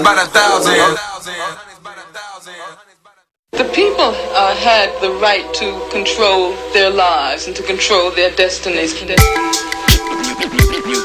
by the thousand. The people had the right to control their lives and to control their destinies.